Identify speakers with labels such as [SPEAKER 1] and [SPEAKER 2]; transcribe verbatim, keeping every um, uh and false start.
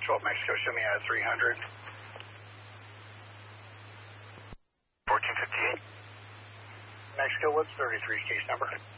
[SPEAKER 1] twelve Mexico, show me at three hundred.
[SPEAKER 2] fourteen fifty-eight.
[SPEAKER 1] Mexico, what's thirty-three's case number?